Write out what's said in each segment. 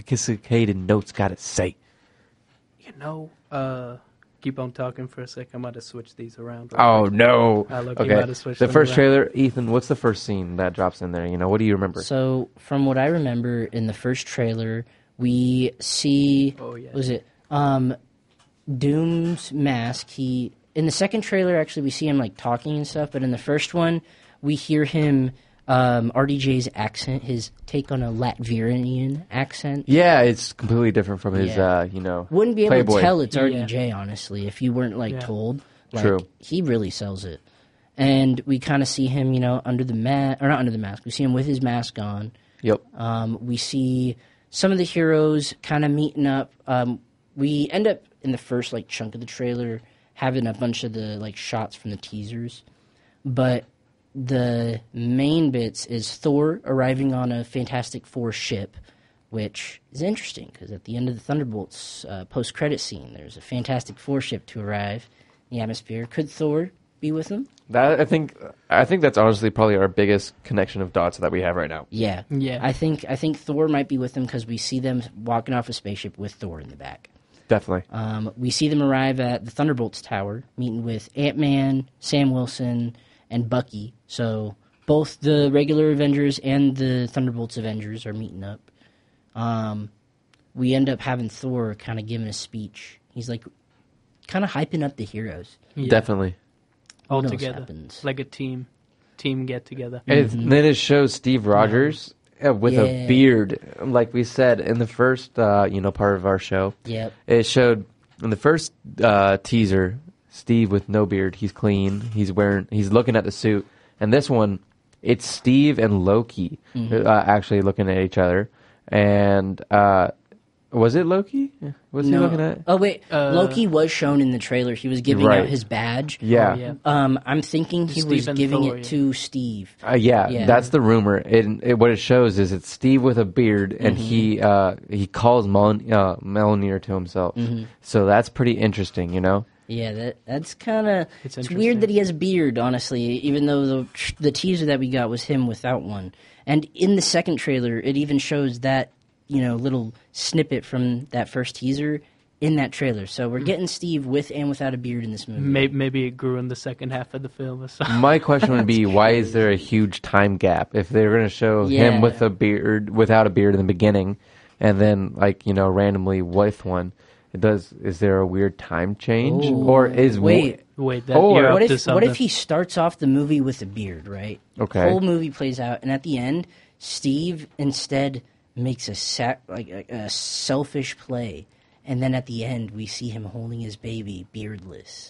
sophisticated notes got to say? Keep on talking for a sec. I might have switched these around. Oh, no. Okay. The first trailer, Ethan, what's the first scene that drops in there? What do you remember? So, from what I remember, in the first trailer, we see... Was it Doom's mask? In the second trailer, actually, we see him, talking and stuff, but in the first one, we hear him... RDJ's accent, his take on a Latvian accent. Yeah, it's completely different from his, Wouldn't be able Playboy. to tell it's RDJ, honestly, if you weren't, told. True. He really sells it. And we kind of see him, under the mask, or not under the mask, we see him with his mask on. Yep. We see some of the heroes kind of meeting up. We end up, in the first, chunk of the trailer, having a bunch of the, shots from the teasers. But... the main bits is Thor arriving on a Fantastic Four ship, which is interesting because at the end of the Thunderbolts post-credit scene, there's a Fantastic Four ship to arrive in the atmosphere. Could Thor be with them? I think that's honestly probably our biggest connection of dots that we have right now. Yeah. I think Thor might be with them because we see them walking off a spaceship with Thor in the back. Definitely. We see them arrive at the Thunderbolts Tower, meeting with Ant-Man, Sam Wilson, and Bucky. So both the regular Avengers and the Thunderbolts Avengers are meeting up. We end up having Thor kind of giving a speech. He's kind of hyping up the heroes. Yeah. Definitely. All together. Like a team get together. And then it shows Steve Rogers with a beard, like we said in the first part of our show. Yep. It showed in the first teaser Steve with no beard. He's clean. He's looking at the suit. And this one, it's Steve and Loki actually looking at each other. And was it Loki? Was he looking at? Oh wait, Loki was shown in the trailer. He was giving out his badge. Yeah. I'm thinking he was giving Thor, it to Steve. Yeah, that's the rumor. What it shows is it's Steve with a beard, and he calls Mjolnir to himself. So that's pretty interesting, Yeah, that's kind of... It's weird that he has a beard, honestly, even though the teaser that we got was him without one. And in the second trailer, it even shows that, little snippet from that first teaser in that trailer. So we're getting Steve with and without a beard in this movie. Maybe it grew in the second half of the film or something. My question would be, why is there a huge time gap? If they're going to show him with a beard, without a beard in the beginning, and then, randomly with one... Is there a weird time change, or is what what if he starts off the movie with a beard, right? Okay, the whole movie plays out, and at the end, Steve instead makes a selfish play, and then at the end we see him holding his baby beardless.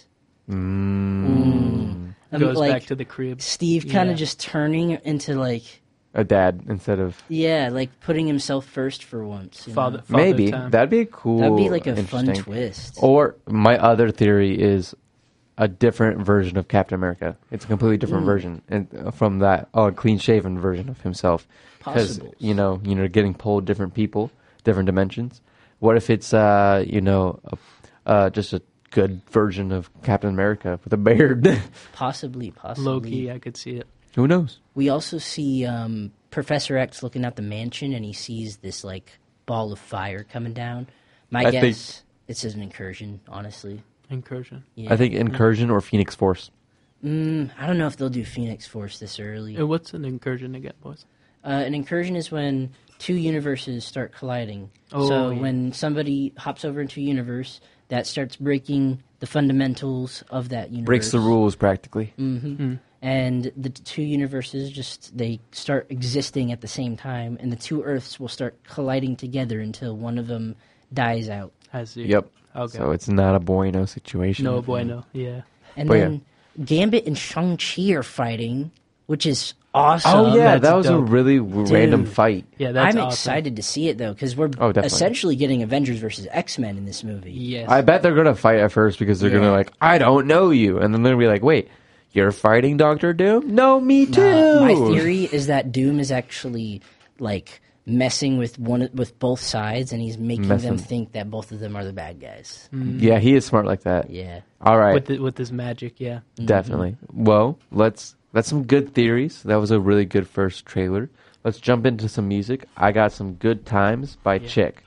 Goes back to the crib. Steve kind of just turning into a dad instead of putting himself first for once. Father maybe time. That'd be cool. That'd be a fun twist. Or my other theory is a different version of Captain America. It's a completely different version, and from that clean-shaven version of himself. Because getting pulled different people, different dimensions. What if it's just a good version of Captain America with a beard? Possibly. Low-key, I could see it. Who knows? We also see Professor X looking out the mansion, and he sees this ball of fire coming down. My guess, it's an incursion. Honestly, incursion. Yeah. I think incursion or Phoenix Force. I don't know if they'll do Phoenix Force this early. What's an incursion again, boys? An incursion is when two universes start colliding. When somebody hops over into a universe, that starts breaking the fundamentals of that universe. Breaks the rules, practically. And the two universes they start existing at the same time, and the two Earths will start colliding together until one of them dies out. I see. Yep. Okay. So it's not a bueno situation. No bueno, yeah. And then Gambit and Shang-Chi are fighting, which is awesome. Oh, yeah, that was dope. a really random fight. Yeah, that's I'm awesome. excited to see it, though, because we're essentially getting Avengers versus X-Men in this movie. Yes. I bet they're going to fight at first because they're going to I don't know you. And then they're going to be wait, you're fighting Doctor Doom? No, me too. My theory is that Doom is actually, messing with both sides, and he's making them think that both of them are the bad guys. Yeah, he is smart like that. Yeah. All right. With his magic, yeah. Definitely. Well, that's some good theories. That was a really good first trailer. Let's jump into some music. I got some Good Times by Chick.